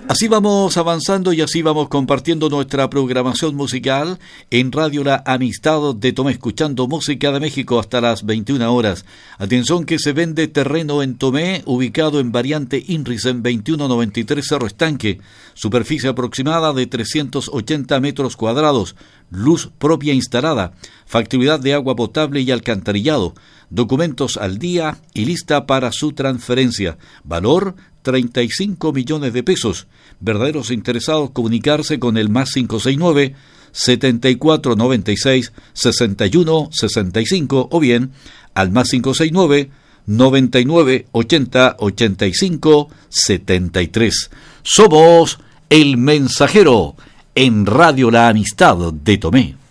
Así vamos avanzando y así vamos compartiendo nuestra programación musical en Radio La Amistad de Tomé, escuchando música de México hasta las 21 horas. Atención que se vende terreno en Tomé, ubicado en variante Inrisen 2193 Cerro Estanque, superficie aproximada de 380 metros cuadrados, luz propia instalada, factibilidad de agua potable y alcantarillado, documentos al día y lista para su transferencia. Valor 35 millones de pesos. Verdaderos interesados comunicarse con el más 569 7496 6165 o bien al más 569 99 80 85 73. Somos El Mensajero en Radio La Amistad de Tomé.